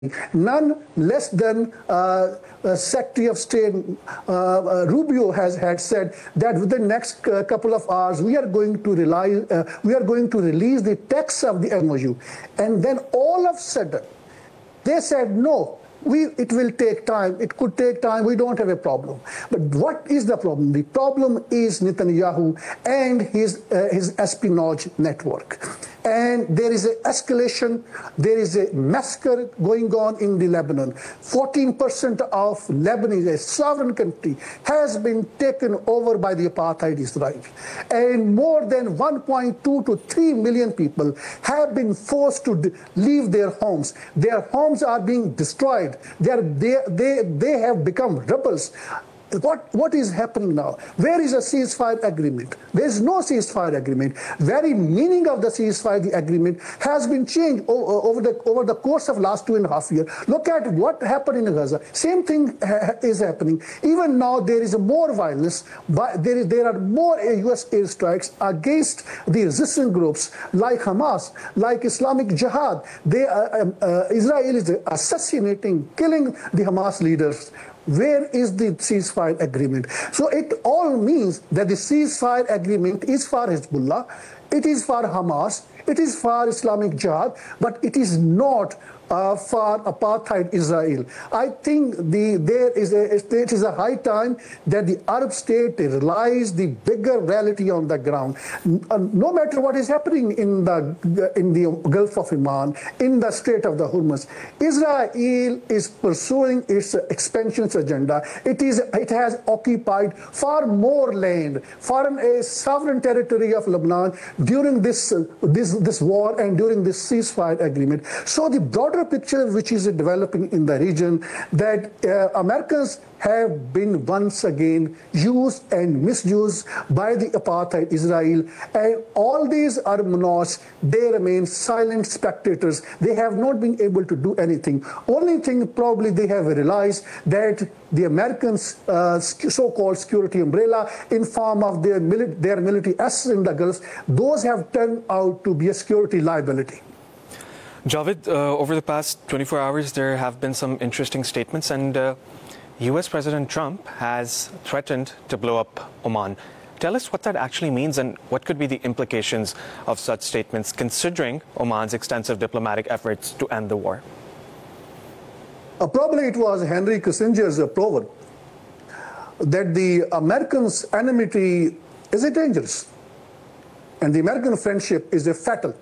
None less than Secretary of State Rubio had said that within the next couple of hours we are going to release the text of the MOU, and then all of a sudden they said no. It will take time. It could take time. We don't have a problem. But what is the problem? The problem is Netanyahu and his espionage network. And there is an escalation. There is a massacre going on in the Lebanon. 14% of Lebanon, a sovereign country, has been taken over by the apartheid Israel. And more than 1.2 to 3 million people have been forced to leave their homes. Their homes are being destroyed. They have become rebels. What is happening now? Where is a ceasefire agreement? There is no ceasefire agreement. Very meaning of the ceasefire agreement has been changed over the course of last 2.5 years. Look at what happened in Gaza. Same thing is happening. Even now there is more violence. There are more U.S. airstrikes against the resistance groups like Hamas, like Islamic Jihad. Israel is assassinating, killing the Hamas leaders. Where is the ceasefire agreement? So it all means that the ceasefire agreement is for Hezbollah, it is for Hamas, it is for Islamic Jihad, but it is not for apartheid Israel. I think it is a high time that the Arab state realize the bigger reality on the ground. No matter what is happening in the Gulf of Oman, in the Strait of the Hormuz, Israel is pursuing its expansion agenda. It has occupied far more land, far a sovereign territory of Lebanon during this war and during this ceasefire agreement. So the broader picture which is developing in the region, that Americans have been once again used and misused by the apartheid Israel, and all these Arab monarchs, they remain silent spectators. They have not been able to do anything. Only thing probably they have realized that the Americans' so-called security umbrella in form of their military assets in the Gulf, those have turned out to be a security liability. Javed, over the past 24 hours, there have been some interesting statements, and U.S. President Trump has threatened to blow up Oman. Tell us what that actually means and what could be the implications of such statements, considering Oman's extensive diplomatic efforts to end the war. Probably it was Henry Kissinger's proverb that the Americans' enmity is dangerous and the American friendship is fatal.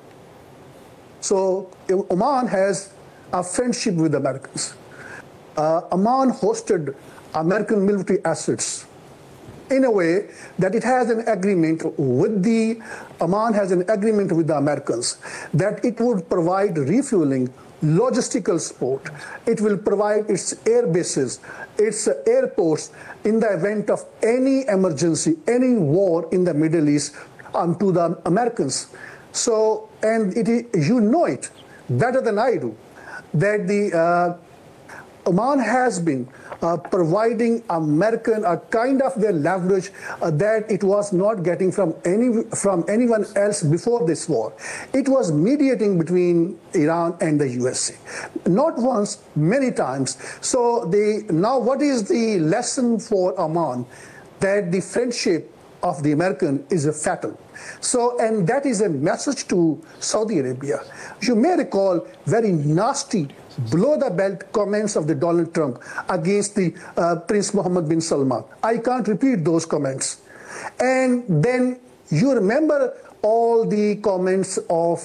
So Oman has a friendship with the Americans. Oman hosted American military assets in a way that it has an agreement with Oman has an agreement with the Americans that it would provide refueling, logistical support. It will provide its air bases, its airports in the event of any emergency, any war in the Middle East to the Americans. So, and you know it better than I do, that Oman has been providing American a kind of their leverage that it was not getting from anyone else before this war. It was mediating between Iran and the USA, not once, many times. So now what is the lesson for Oman? That the friendship of the American is fatal. So, and that is a message to Saudi Arabia. You may recall very nasty, below-the-belt comments of the Donald Trump against the Prince Mohammed bin Salman. I can't repeat those comments. And then you remember all the comments of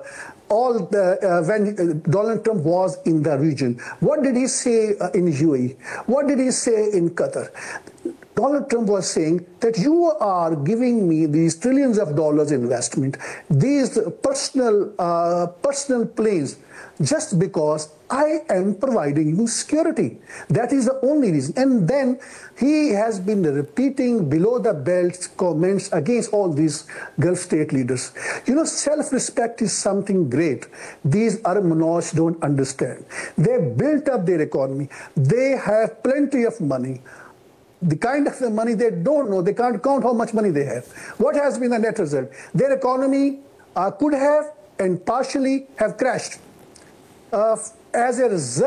when Donald Trump was in the region. What did he say in UAE? What did he say in Qatar? Donald Trump was saying that you are giving me these trillions of dollars investment, these personal planes, just because I am providing you security. That is the only reason. And then he has been repeating below-the-belt comments against all these Gulf state leaders. You know, self-respect is something great. These Arab monarchs don't understand. They built up their economy. They have plenty of money. The kind of the money they don't know, they can't count how much money they have. What has been the net result? Their economy could have and partially have crashed. As a result,